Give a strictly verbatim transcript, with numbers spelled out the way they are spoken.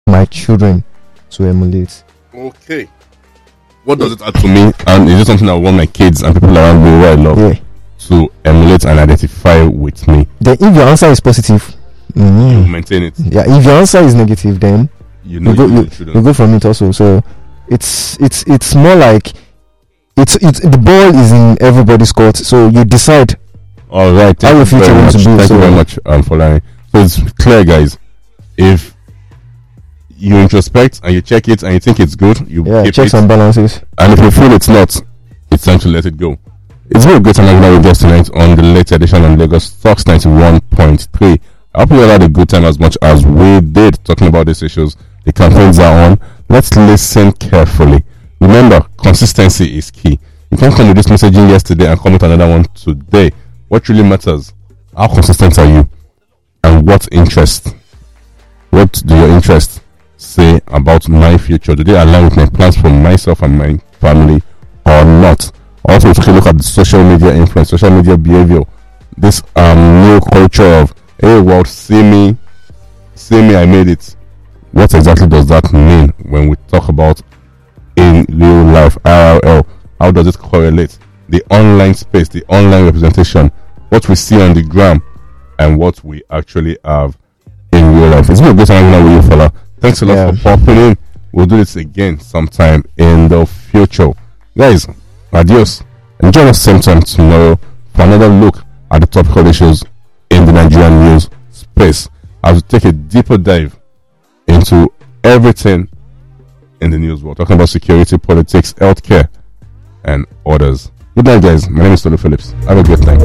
my children to emulate. Okay. What does it add to me? And is it something I want my kids and people around me who I love Yeah. to emulate and identify with me? Then if your answer is positive, You mm, maintain it. yeah. If your answer is negative, then You know you go you, you, you shouldn't. you go from it also. So it's it's it's more like it's it's the ball is in everybody's court. So you decide All right. how Thank your you future very wants much. to be. Thank So you very much um, for learning. So it's clear, guys. If you introspect and you check it and you think it's good, you yeah, keep checks it. and balances. And if you feel it's not, it's time to let it go. It's been a great time having with guests tonight on the late edition on Lagos Talks ninety-one point three. I hope you all had a good time as much as we did talking about these issues. The campaigns are on. Let's listen carefully. Remember, consistency is key. You can't come with this messaging yesterday and come with another one today. What really matters? How consistent are you? And what interest? What do your interests say about my future? Do they align with my plans for myself and my family or not? Also, if you look at the social media influence, social media behavior, this um new culture of hey world, see me, see me, I made it. What exactly does that mean when we talk about in real life I R L? How does it correlate? The online space, the online representation, what we see on the gram, and what we actually have in real life. It's been a good time hanging out with you, fella. Thanks a lot Yeah. for popping in. We'll do this again sometime in the future. Guys, adios. Enjoy us same time tomorrow for another look at the topical issues in the Nigerian news space as we take a deeper dive into everything in the news world, talking about security, politics, healthcare, and others. Good night, guys. My name is Tolu Phillips. Have a great night.